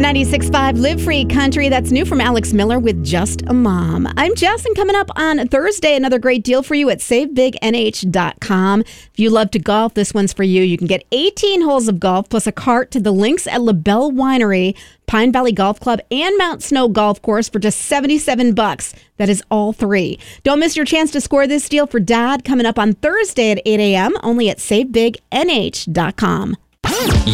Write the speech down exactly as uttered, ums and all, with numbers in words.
ninety-six point five Live Free Country. That's new from Alex Miller with Just a Mom. I'm Jess, and coming up on Thursday, another great deal for you at save big N H dot com. If you love to golf, this one's for you. You can get eighteen holes of golf plus a cart to the links at LaBelle Winery, Pine Valley Golf Club, and Mount Snow Golf Course for just seventy-seven bucks. That is all three. Don't miss your chance to score this deal for Dad coming up on Thursday at eight a.m. only at save big N H dot com.